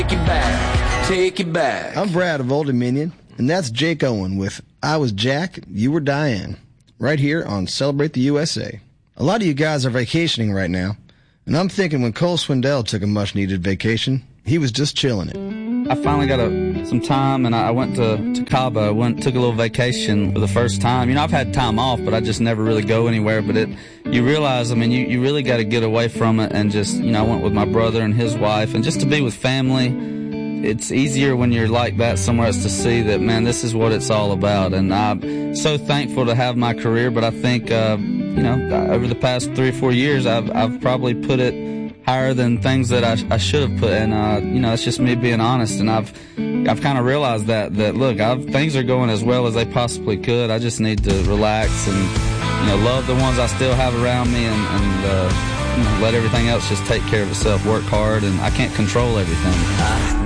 Take it back, take it back. I'm Brad of Old Dominion, and that's Jake Owen with I Was Jack, You Were Diane, right here on Celebrate the USA. A lot of you guys are vacationing right now, and I'm thinking when Cole Swindell took a much-needed vacation, he was just chilling it. I finally got some time, and I went to Cabo. Took a little vacation for the first time. You know, I've had time off, but I just never really go anywhere. But you realize, I mean, you really got to get away from it and just, you know, I went with my brother and his wife, and just to be with family. It's easier when you're like that somewhere else to see that, man, this is what it's all about. And I'm so thankful to have my career, but I think, you know, over the past 3 or 4 years, I've probably put it higher than things that I should have put. And, you know, it's just me being honest. And I've kind of realized that look, things are going as well as they possibly could. I just need to relax and, you know, love the ones I still have around me and you know, let everything else just take care of itself, work hard, and I can't control everything.